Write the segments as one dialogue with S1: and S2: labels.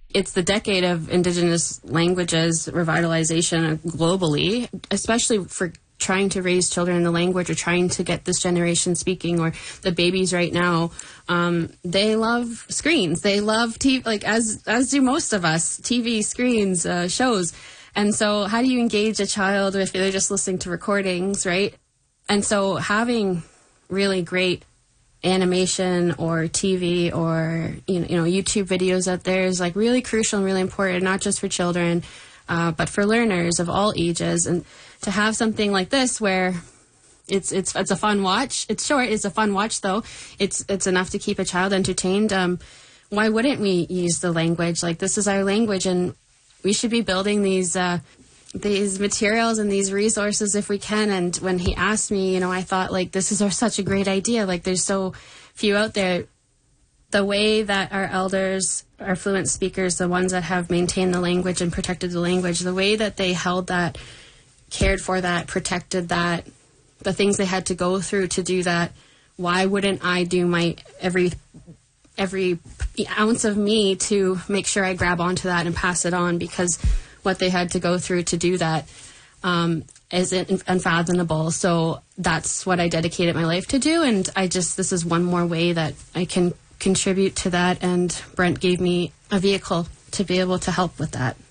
S1: It's the decade of Indigenous languages revitalization globally, especially for trying to raise children in the language or trying to get this generation speaking, or the babies right now. They love screens. They love TV, like as do most of us, TV, screens, shows. And so how do you engage a child if they're just listening to recordings, right? And so having really great animation or TV or you know YouTube videos out there is like really crucial and really important, not just for children, but for learners of all ages. And to have something like this where it's a fun watch. It's short. It's a fun watch though. It's enough to keep a child entertained. Why wouldn't we use the language? Like, this is our language, and we should be building these materials and these resources if we can. And when he asked me, you know, I thought, like, this is such a great idea. Like, there's so few out there. The way that our elders, our fluent speakers, the ones that have maintained the language and protected the language, the way that they held that, cared for that, protected that, the things they had to go through to do that, why wouldn't I do my every ounce of me to make sure I grab onto that and pass it on? Because what they had to go through to do that is unfathomable. So that's what I dedicated my life to do. And this is one more way that I can contribute to that. And Brent gave me a vehicle to be able to help with that.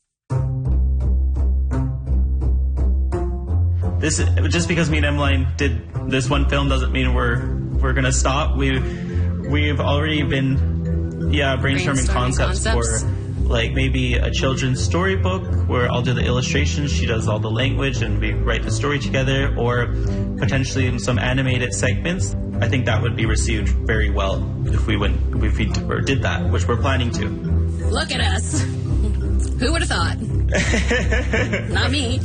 S2: This, just because me and Emmeline did this one film doesn't mean we're gonna stop. We've already been brainstorming concepts for, like, maybe a children's storybook where I'll do the illustrations, she does all the language, and we write the story together, or potentially some animated segments. I think that would be received very well if we did that, which we're planning to.
S1: Look at us. Who would have thought? Not me.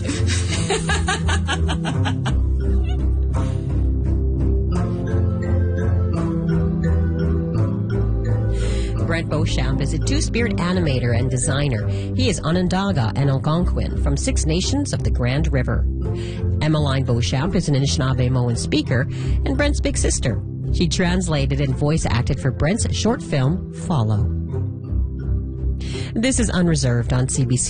S3: Brent Beauchamp is a Two-Spirit animator and designer. He is Onondaga and Algonquin from 6 nations of the Grand River. Emmeline Beauchamp is an Anishinaabe-Moan speaker and Brent's big sister. She translated and voice acted for Brent's short film, Follow. This is Unreserved on CBC.